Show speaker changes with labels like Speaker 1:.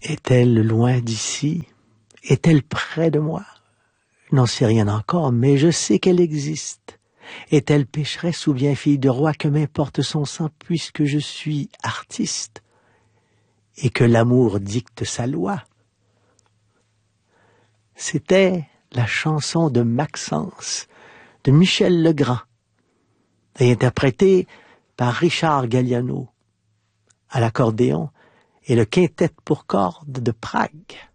Speaker 1: Est-elle loin d'ici? Est-elle près de moi? Je n'en sais rien encore, mais je sais qu'elle existe. Est-elle pécheresse ou bien fille de roi, que m'importe son sang, puisque je suis artiste et que l'amour dicte sa loi? C'était la chanson de Maxence, de Michel Legrand, et interprétée par Richard Galliano à l'accordéon et le quintet pour cordes de Prague.